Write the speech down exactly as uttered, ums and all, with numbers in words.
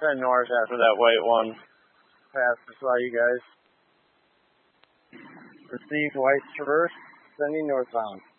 Head north after that white one passes by you guys. Receive white traverse, sending northbound.